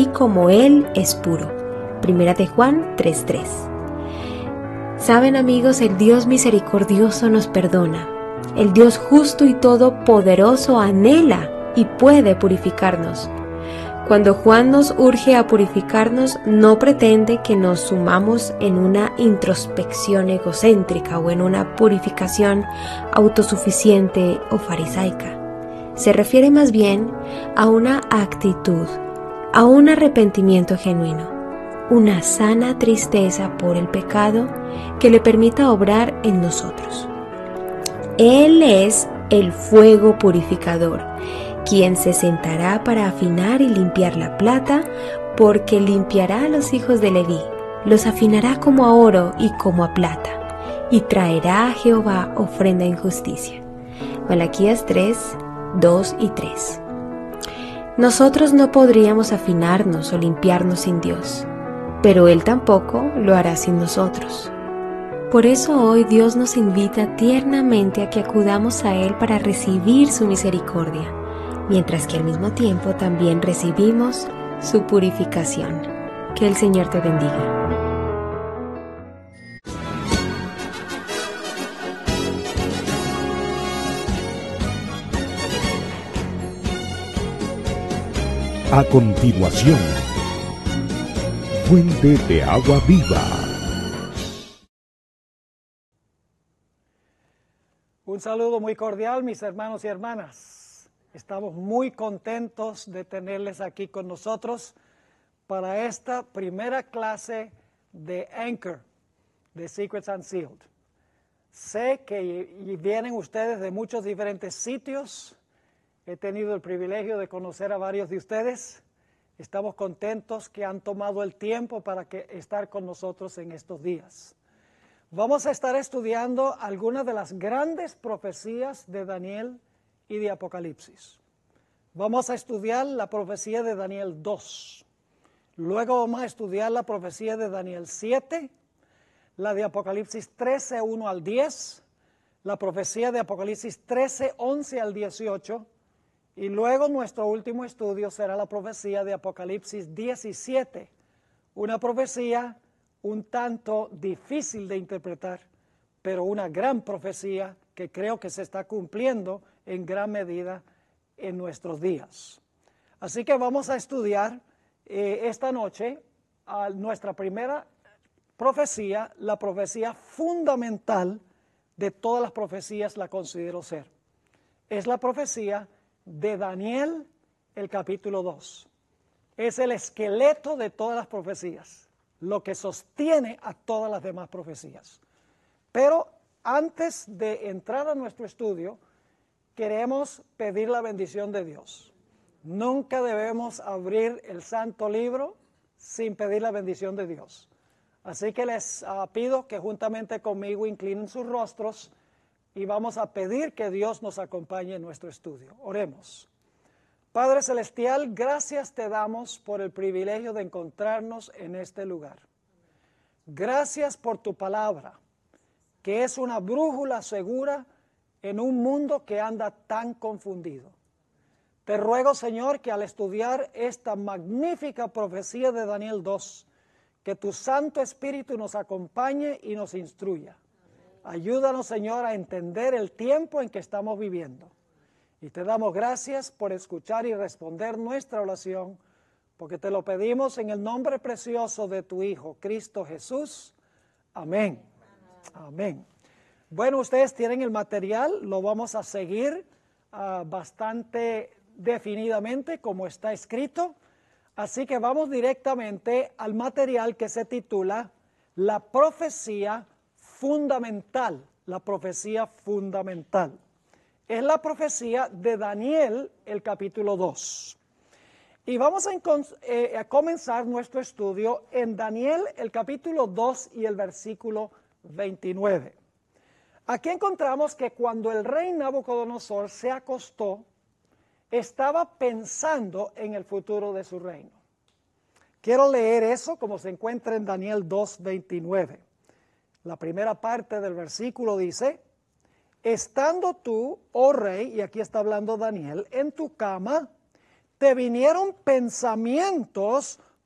como Él es puro. Primera de Juan 3:3. Saben, amigos, el Dios misericordioso nos perdona. El Dios justo y todopoderoso anhela y puede purificarnos. Cuando Juan nos urge a purificarnos, no pretende que nos sumamos en una introspección egocéntrica o en una purificación autosuficiente o farisaica. Se refiere más bien a una actitud, a un arrepentimiento genuino, una sana tristeza por el pecado que le permita obrar en nosotros. Él es el fuego purificador, quien se sentará para afinar y limpiar la plata, porque limpiará a los hijos de Leví, los afinará como a oro y como a plata, y traerá a Jehová ofrenda en justicia. Malaquías 3:2 y 3. Nosotros no podríamos afinarnos o limpiarnos sin Dios, pero Él tampoco lo hará sin nosotros. Por eso hoy Dios nos invita tiernamente a que acudamos a Él para recibir su misericordia, mientras que al mismo tiempo también recibimos su purificación. Que el Señor te bendiga. A continuación, Fuente de Agua Viva. Un saludo muy cordial, mis hermanos y hermanas. Estamos muy contentos de tenerles aquí con nosotros para esta primera clase de Anchor, de Secrets Unsealed. Sé que vienen ustedes de muchos diferentes sitios. He tenido el privilegio de conocer a varios de ustedes. Estamos contentos que han tomado el tiempo para estar con nosotros en estos días. Vamos a estar estudiando algunas de las grandes profecías de Daniel y de Apocalipsis. Vamos a estudiar la profecía de Daniel 2. Luego vamos a estudiar la profecía de Daniel 7, la de Apocalipsis 13, 1 al 10, la profecía de Apocalipsis 13, 11 al 18, y luego nuestro último estudio será la profecía de Apocalipsis 17, una profecía un tanto difícil de interpretar, pero una gran profecía que creo que se está cumpliendo en gran medida en nuestros días. Así que vamos a estudiar esta noche nuestra primera profecía, la profecía fundamental de todas las profecías la considero ser. Es la profecía de Daniel, el capítulo 2. Es el esqueleto de todas las profecías, lo que sostiene a todas las demás profecías. Pero antes de entrar a nuestro estudio, queremos pedir la bendición de Dios. Nunca debemos abrir el santo libro sin pedir la bendición de Dios. Así que les pido que juntamente conmigo inclinen sus rostros y vamos a pedir que Dios nos acompañe en nuestro estudio. Oremos. Padre Celestial, gracias te damos por el privilegio de encontrarnos en este lugar. Gracias por tu palabra, que es una brújula segura en un mundo que anda tan confundido. Te ruego, Señor, que al estudiar esta magnífica profecía de Daniel 2, que tu Santo Espíritu nos acompañe y nos instruya. Ayúdanos, Señor, a entender el tiempo en que estamos viviendo. Y te damos gracias por escuchar y responder nuestra oración, porque te lo pedimos en el nombre precioso de tu Hijo, Cristo Jesús. Amén. Amén. Bueno, ustedes tienen el material, lo vamos a seguir bastante definidamente como está escrito. Así que vamos directamente al material que se titula La profecía fundamental. La profecía fundamental. Es la profecía de Daniel, el capítulo 2. Y vamos a comenzar nuestro estudio en Daniel, el capítulo 2 y el versículo 29. Aquí encontramos que cuando el rey Nabucodonosor se acostó, estaba pensando en el futuro de su reino. Quiero leer eso como se encuentra en Daniel 2:29. La primera parte del versículo dice: estando tú, oh rey, y aquí está hablando Daniel, en tu cama, te vinieron pensamientos